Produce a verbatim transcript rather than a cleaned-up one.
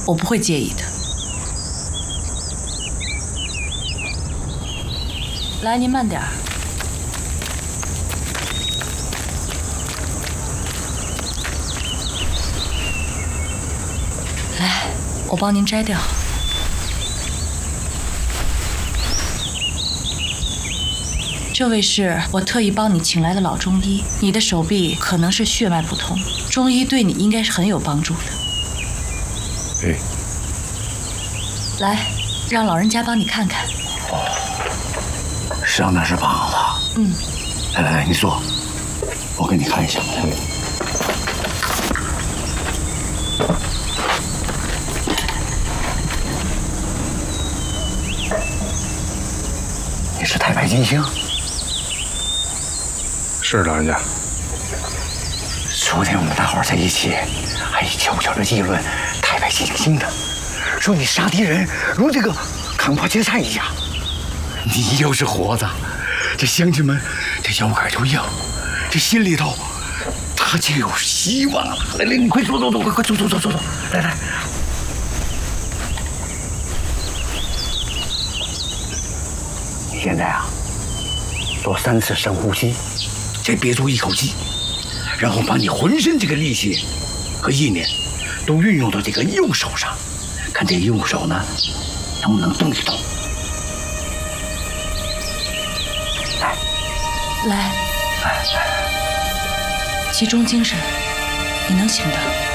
我不会介意的。来，您慢点儿。来，我帮您摘掉。这位是我特意帮你请来的老中医，你的手臂可能是血脉不通，中医对你应该是很有帮助的。 哎， 来，让老人家帮你看看。 哦，伤的是膀子。 嗯， 来来来，你坐，我给你看一下。你是太白金星？ 是老人家。 昨天我们大伙儿在一起，还悄悄地议论太白金星的，说你杀敌人如这个扛把芥菜一样。你要是活着，这乡亲们这腰杆就硬，这心里头他就有希望了。来来，你快坐坐坐，快快坐坐坐坐坐，来来。你现在啊，做三次深呼吸，再憋住一口气。然后把你浑身这个力气和意念都运用到这个右手上，看这个右手呢能不能动一动。来， 来， 来来， 集中精神，你能行的。